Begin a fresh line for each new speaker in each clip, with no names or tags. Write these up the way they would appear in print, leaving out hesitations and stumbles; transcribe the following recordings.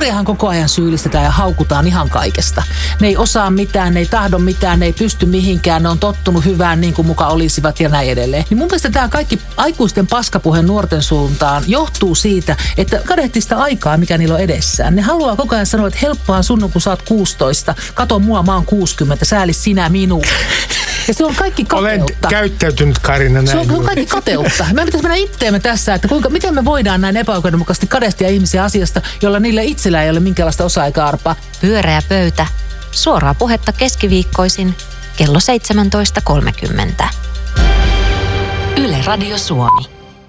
Nuoriahan koko ajan syyllistetään ja haukutaan ihan kaikesta. Ne ei osaa mitään, ne ei tahdo mitään, ne ei pysty mihinkään, ne on tottunut hyvään niin kuin muka olisivat ja näin edelleen. Niin mun mielestä tämä kaikki aikuisten paskapuhe nuorten suuntaan johtuu siitä, että kadehtii sitä aikaa, mikä niillä on edessään. Ne haluaa koko ajan sanoa, että helppoa sun, kun sä oot 16. Kato mua, mä oon 60, sääli sinä minua. Ja se on kaikki kateutta.
Olen käyttäytynyt, Karina, näin.
Se on kaikki kateutta. Meidän pitäisi mennä itteemme tässä, että miten me voidaan näin epäoikeudenmukaisesti kadehtia ihmisiä asiasta, jolla niillä itsellä ei ole minkäänlaista osaa eikä arpaa.
Pyöreä pöytä. Suoraa puhetta keskiviikkoisin kello 17.30. Yle Radio Suomi.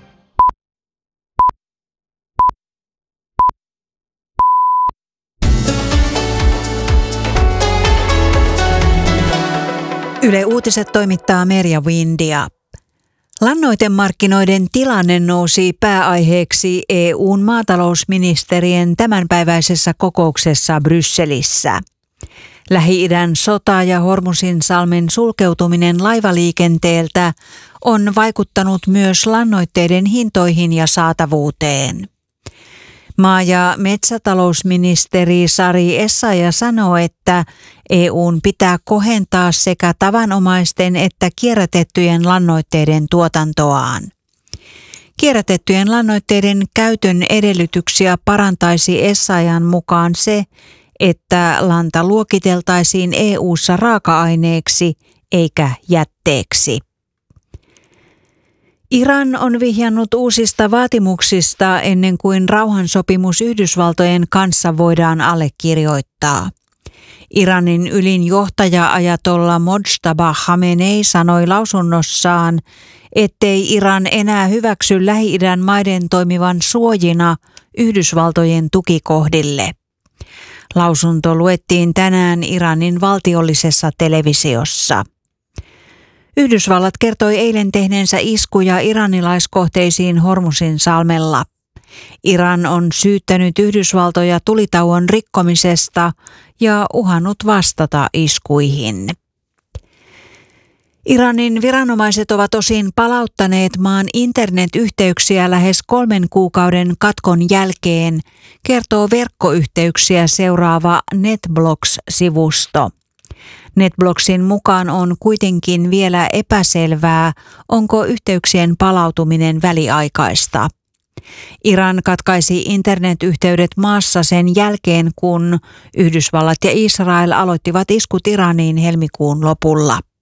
Yle Uutiset toimittaa Merja Windia. Lannoitemarkkinoiden tilanne nousi pääaiheeksi EU:n maatalousministerien tämänpäiväisessä kokouksessa Brysselissä. Lähi-idän sota ja Hormuzinsalmen sulkeutuminen laivaliikenteeltä on vaikuttanut myös lannoitteiden hintoihin ja saatavuuteen. Maa- ja metsätalousministeri Sari Essayah sanoo, että EU:n pitää kohentaa sekä tavanomaisten että kierrätettyjen lannoitteiden tuotantoaan. Kierrätettyjen lannoitteiden käytön edellytyksiä parantaisi Essayahin mukaan se, että lanta luokiteltaisiin EU:ssa raaka-aineeksi eikä jätteeksi. Iran on vihjannut uusista vaatimuksista ennen kuin rauhansopimus Yhdysvaltojen kanssa voidaan allekirjoittaa. Iranin ylin johtaja ajatolla Mojtaba Khamenei sanoi lausunnossaan, ettei Iran enää hyväksy Lähi-idän maiden toimivan suojina Yhdysvaltojen tukikohdille. Lausunto luettiin tänään Iranin valtiollisessa televisiossa. Yhdysvallat kertoi eilen tehneensä iskuja iranilaiskohteisiin Hormuzinsalmella. Iran on syyttänyt Yhdysvaltoja tulitauon rikkomisesta ja uhannut vastata iskuihin. Iranin viranomaiset ovat osin palauttaneet maan internetyhteyksiä lähes 3 kuukauden katkon jälkeen, kertoo verkkoyhteyksiä seuraava NetBlocks-sivusto. NetBlocksin mukaan on kuitenkin vielä epäselvää, onko yhteyksien palautuminen väliaikaista. Iran katkaisi internetyhteydet maassa sen jälkeen, kun Yhdysvallat ja Israel aloittivat iskut Iraniin helmikuun lopulla.